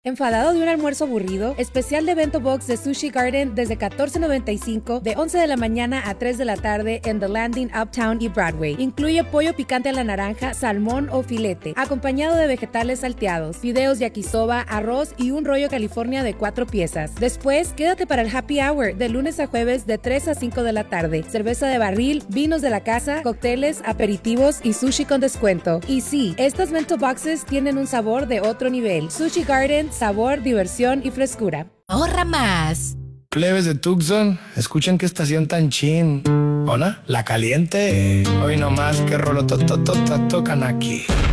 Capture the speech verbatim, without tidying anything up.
¿Enfadado de un almuerzo aburrido? Especial de Bento Box de Sushi Garden desde catorce noventa y cinco de once de la mañana a tres de la tarde en The Landing, Uptown y Broadway. Incluye pollo picante a la naranja, salmón o filete, acompañado de vegetales salteados, fideos yakisoba, arroz y un rollo California de cuatro piezas. Después, quédate para el happy hour de lunes a jueves de tres a cinco de la tarde. Cerveza de barril, vinos de la casa, cócteles, aperitivos y sushi con descuento. Y sí, estas Bento Boxes tienen un sabor de otro nivel. Sushi Garden, sabor, diversión y frescura. Ahorra más. Plebes de Tucson, escuchen qué estación tan chin. Hola, La Caliente. Hoy nomás que rolo tocan aquí.